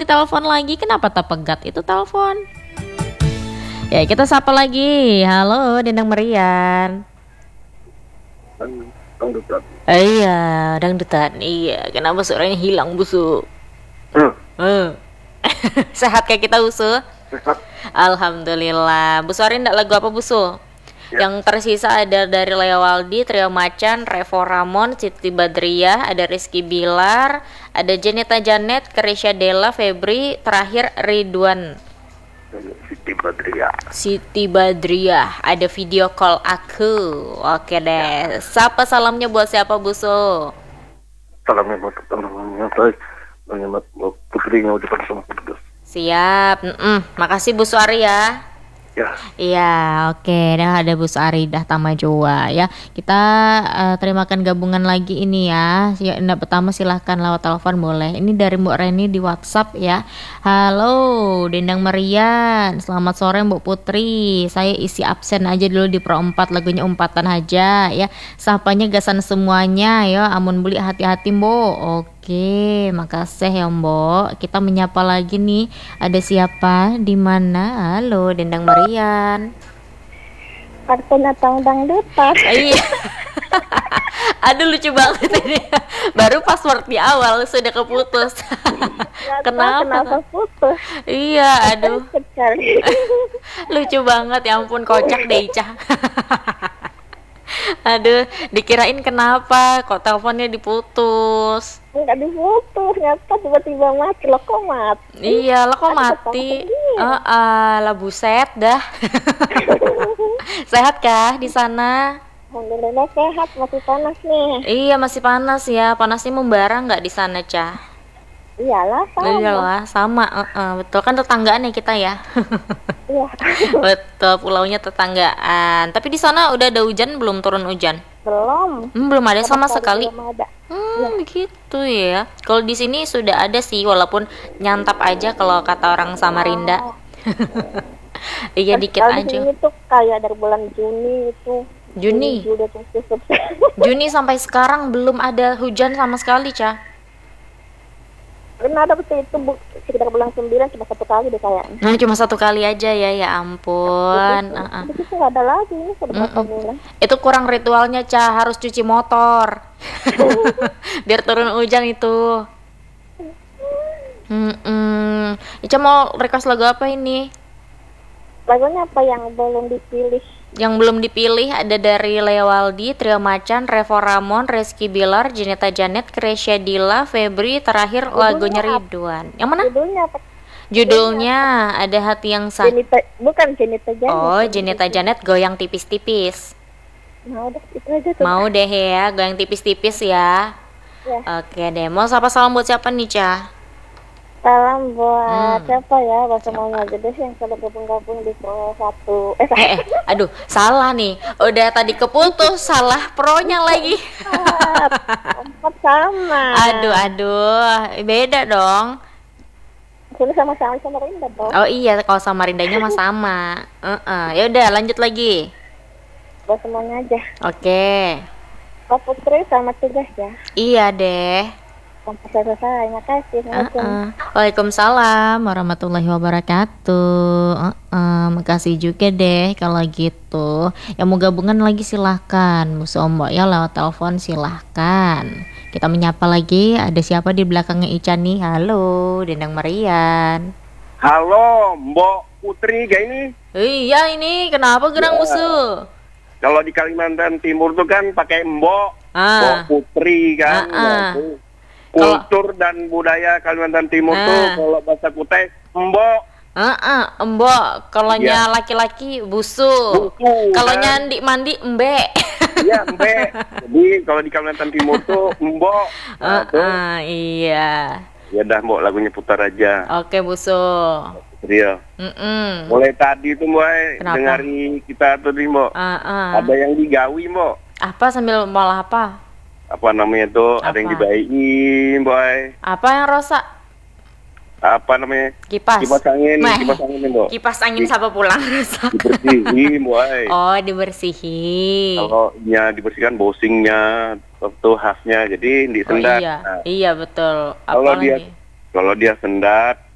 ditelepon lagi. Kenapa tak pegat itu telepon? Ya, kita sapa lagi. Halo, Dendang Merian. Dangdutan. Iya, dangdutan. Iya, kenapa suaranya hilang, Busu? Sehat kayak kita, Busu? Sehat. Alhamdulillah. Bu Suari ndak lagu apa, Busu? Ya. Yang tersisa ada dari Lea Waldi, Trio Macan, Revo Ramon, Siti Badriah, ada Rizky Bilar, ada Jenita Janet, Kerisha Della, Febri, terakhir Ridwan. Siti Badriah, ada video call aku. Oke deh. Sapa salamnya buat siapa, Busu? Salamnya buat teman-teman baik. Selamat putrinya udah sama petugas. Siap. Makasih Bu Suari ya. Ya. Iya, oke. Dah ada Bu Suari dah Tama Jawa ya. Kita terimakan gabungan lagi ini ya. Ya, pertama silahkan lewat telepon boleh. Ini dari Mbak Reni di WhatsApp ya. Halo, Dendang Merian. Selamat sore Mbak Putri. Saya isi absen aja dulu di Pro 4, lagunya umpatan aja ya. Sapanya gasan semuanya ya. Amun beli hati-hati Mbak. Oke, makasih ya Mbok. Kita menyapa lagi nih. Ada siapa? Di mana? Halo, Dendang Marian. Kartun atau dangdutan? Iya. Aduh lucu banget ini. Baru password di awal sudah keputus. Kenapa putus? Iya, aduh. Lucu banget ya ampun, kocak deh Ica. Aduh, dikirain kenapa kok teleponnya diputus. Enggak diputus, nyata tiba-tiba mati. Lo kok mati? Iya, lo kok mati? Lah buset dah. Sehat kah di sana? Alhamdulillah sehat, masih panas nih. Iya, masih panas ya. Panasnya membara nggak di sana, Cah? Iyalah, sama. Iyalah, sama. Betul kan tetanggaan ya kita ya. Iya. Betul, pulaunya tetanggaan. Tapi di sana udah ada hujan belum, turun hujan? Belum. Belum ada sama sekali. Belum ada. Begitu ya. Kalau di sini sudah ada sih, walaupun nyantap aja kalau kata orang Samarinda. Iya, dikit Kalau aja. di sini tuh kayak dari bulan Juni itu. Juni sampai sekarang belum ada hujan sama sekali, Cah. Pernah ada betul itu sekitar bulan 9 cuma satu kali deh kayaknya. Nah, cuma satu kali aja ya ampun. Itu nggak ada lagi ini sudah berapa bulan. Itu kurang ritualnya, Cah, harus cuci motor. Biar turun hujan itu. Ica mau request lagu apa ini? Lagunya apa yang belum dipilih? Yang belum dipilih ada dari Lea Waldi, Trio Macan, Revo Ramon, Rizky Bilar, Jenita Janet, Kerisha Dilla, Febri, terakhir lagunya Ridwan. Yang mana? Judulnya ada Hati Yang Bukan Jenita Janet. Oh, Jenita Janet Goyang Tipis-Tipis. Nah, udah itu aja tuh. Mau deh ya, goyang tipis-tipis ya. Oke deh, mau salam buat siapa nih, Cah? Salam buat siapa ya? Bahasa maunya aja deh yang kalau gabung-gabung di Pro 1. Aduh, salah nih. Udah tadi keputus, salah pronya lagi. Empat sama. Aduh, beda dong. Sini sama-sama Samarinda dong. Oh iya, kalau Samarindanya mah sama. Ya udah, lanjut lagi. Bahasa maunya aja. Oke. Pak Putri selamat tugas ya. Iya deh. Sampai selesai, makasih. Waalaikumsalam warahmatullahi wabarakatuh. Makasih juga deh kalau gitu. Yang mau gabungan lagi silahkan, Musuh Mbok ya, lewat telepon silahkan. Kita menyapa lagi, ada siapa di belakangnya Ica nih? Halo, Dendang Marian. Halo, Mbok Putri gak ini? Iya ini, kenapa gerang Musuh? Kalau di Kalimantan Timur tuh kan pakai Mbok Putri kan. Kultur dan budaya Kalimantan Timur tuh kalau bahasa Kutai Mbok. Mbok. Kalau laki-laki busu. Kalau nyandi mandi embe. Iya, embe. Jadi kalau di Kalimantan Timur tuh Mbok. Iya. Ya udah Mbok, lagunya putar aja. Oke, busu. Rio. Mulai tadi tuh Mbok dengari kita tuh di Mbok. Ada yang digawi Mbok. Apa sambil malah apa? Apa namanya tuh? Ada yang dibaikin, boy. Apa yang rosak? Apa namanya? Kipas angin, Mbok. Kipas angin siapa pulang rusak? Dibersihin, boy. Oh, dibersihin. Kalau dibersihkan bosingnya, tuh khasnya. Jadi di sendat. Iya, iya betul. Kalau dia sendat,